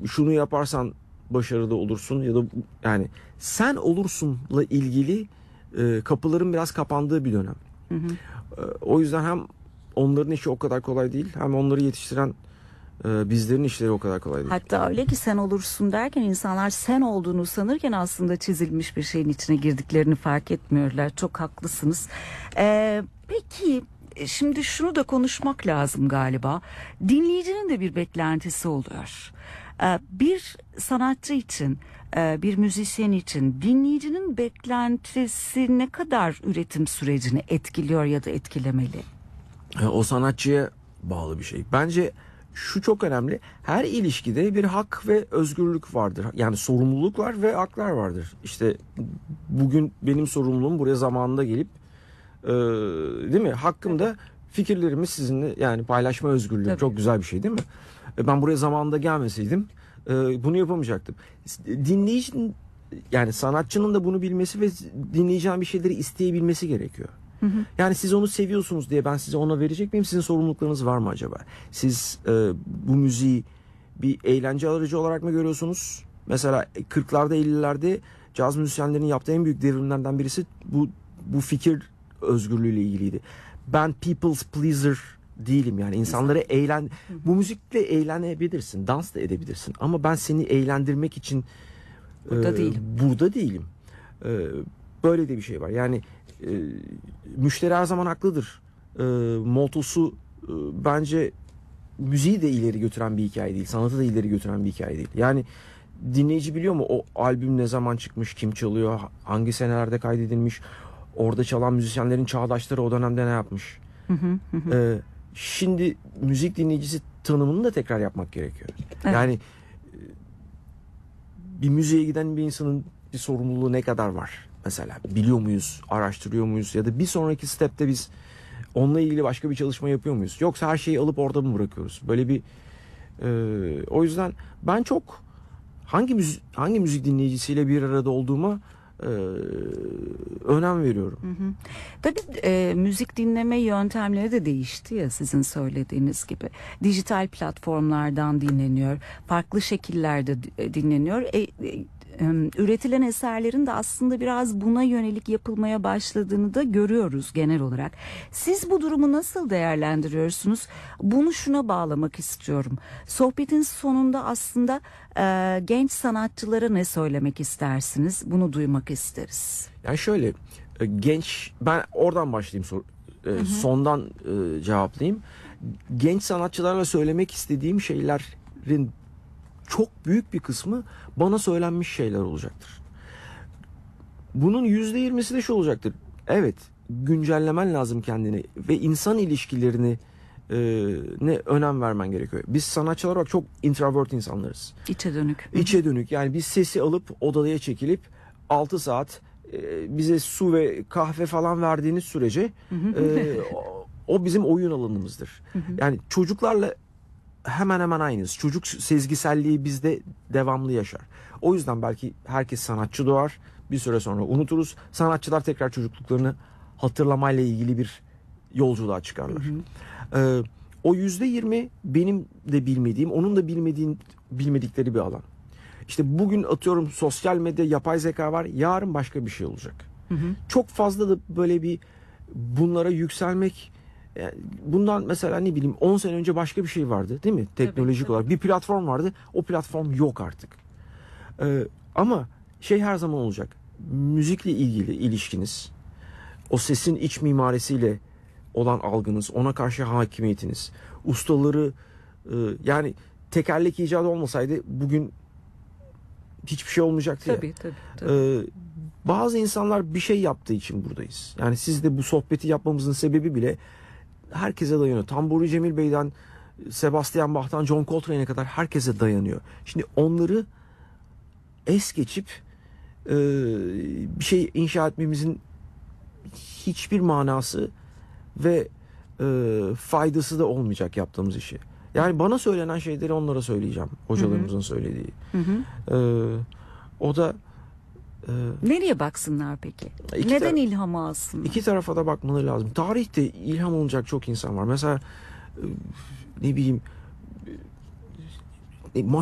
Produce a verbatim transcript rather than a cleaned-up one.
şunu yaparsan başarılı olursun ya da yani sen olursunla ilgili e, kapıların biraz kapandığı bir dönem. Hı hı. E, o yüzden hem onların işi o kadar kolay değil, hem onları yetiştiren e, bizlerin işleri o kadar kolay değil. Hatta öyle ki sen olursun derken insanlar sen olduğunu sanırken aslında çizilmiş bir şeyin içine girdiklerini fark etmiyorlar. Çok haklısınız. Ee, peki şimdi şunu da konuşmak lazım galiba. Dinleyicinin de bir beklentisi oluyor. Ee, bir sanatçı için, bir müzisyen için dinleyicinin beklentisi ne kadar üretim sürecini etkiliyor ya da etkilemeli? O sanatçıya bağlı bir şey. Bence şu çok önemli. Her ilişkide bir hak ve özgürlük vardır. Yani sorumluluklar ve haklar vardır. İşte bugün benim sorumluluğum buraya zamanında gelip e, değil mi? Hakkım da fikirlerimi sizinle yani paylaşma özgürlüğü. Tabii. Çok güzel bir şey değil mi? Ben buraya zamanında gelmeseydim e, bunu yapamayacaktım. Dinleyicinin yani sanatçının da bunu bilmesi ve dinleyeceğin bir şeyleri isteyebilmesi gerekiyor. Hı hı. Yani siz onu seviyorsunuz diye ben size ona verecek miyim? Sizin sorumluluklarınız var mı acaba? Siz e, bu müziği bir eğlence aracı olarak mı görüyorsunuz? Mesela kırklarda ellilerde caz müzisyenlerinin yaptığı en büyük devrimlerden birisi bu bu fikir özgürlüğüyle ilgiliydi. Ben people's pleaser değilim yani insanları eğlen hı hı. Bu müzikle eğlenebilirsin, dans da edebilirsin ama ben seni eğlendirmek için burada e, değilim. Burada değilim. E, böyle de bir şey var. Yani e, müşteri her zaman haklıdır. E, mottosu e, bence müziği de ileri götüren bir hikaye değil, sanatı da ileri götüren bir hikaye değil. Yani dinleyici biliyor mu o albüm ne zaman çıkmış, kim çalıyor, hangi senelerde kaydedilmiş, orada çalan müzisyenlerin çağdaşları o dönemde ne yapmış. Hı hı hı. E, şimdi müzik dinleyicisi tanımını da tekrar yapmak gerekiyor. Evet. Yani bir müziğe giden bir insanın bir sorumluluğu ne kadar var? Mesela biliyor muyuz, araştırıyor muyuz ya da bir sonraki stepte biz onunla ilgili başka bir çalışma yapıyor muyuz? Yoksa her şeyi alıp orada mı bırakıyoruz? Böyle bir e, o yüzden ben çok hangi müzik hangi müzik dinleyicisiyle bir arada olduğuma e, önem veriyorum. Hı hı. Tabii e, müzik dinleme yöntemleri de değişti ya sizin söylediğiniz gibi. Dijital platformlardan dinleniyor, farklı şekillerde dinleniyor. E, e, üretilen eserlerin de aslında biraz buna yönelik yapılmaya başladığını da görüyoruz genel olarak. Siz bu durumu nasıl değerlendiriyorsunuz? Bunu şuna bağlamak istiyorum. Sohbetin sonunda aslında e, genç sanatçılara ne söylemek istersiniz? Bunu duymak isteriz. Yani şöyle genç ben oradan başlayayım sor, e, hı hı. sondan e, cevaplayayım. Genç sanatçılarla söylemek istediğim şeylerin çok büyük bir kısmı bana söylenmiş şeyler olacaktır. Bunun yüzde yirmisi de şu olacaktır. Evet, güncellemen lazım kendini ve insan ilişkilerini e, ne önem vermen gerekiyor. Biz sanatçılar olarak çok introvert insanlarız. İçe dönük. İçe dönük. Yani biz sesi alıp odaya çekilip altı saat e, bize su ve kahve falan verdiğiniz sürece e, o, o bizim oyun alanımızdır. Yani çocuklarla hemen hemen aynıyız. Çocuk sezgiselliği bizde devamlı yaşar. O yüzden belki herkes sanatçı doğar. Bir süre sonra unuturuz. Sanatçılar tekrar çocukluklarını hatırlamayla ilgili bir yolculuğa çıkarlar. Hı hı. Ee, o yüzde yirmi benim de bilmediğim, onun da bilmediğin, bilmedikleri bir alan. İşte bugün atıyorum sosyal medya, yapay zeka var. Yarın başka bir şey olacak. Hı hı. Çok fazla da böyle bir bunlara yükselmek. Yani bundan mesela ne bileyim on sene önce başka bir şey vardı değil mi? Teknolojik tabii, olarak tabii. Bir platform vardı. O platform yok artık. Ee, ama şey her zaman olacak. Müzikle ilgili ilişkiniz, o sesin iç mimarisiyle olan algınız, ona karşı hakimiyetiniz, ustaları e, yani tekerlek icadı olmasaydı bugün hiçbir şey olmayacaktı tabii, ya. Tabii tabii. Ee, bazı insanlar bir şey yaptığı için buradayız. Yani siz de bu sohbeti yapmamızın sebebi bile herkese dayanıyor. Tamburi Cemil Bey'den Sebastian Bach'tan John Coltrane'e kadar herkese dayanıyor. Şimdi onları es geçip e, bir şey inşa etmemizin hiçbir manası ve e, faydası da olmayacak yaptığımız işi. Yani bana söylenen şeyleri onlara söyleyeceğim. Hocalarımızın hı hı. söylediği. Hı hı. E, o da e, nereye baksınlar peki? Neden ilham alsınlar? İki tarafa da bakmaları lazım. Tarihte ilham olacak çok insan var. Mesela e, ne bileyim e,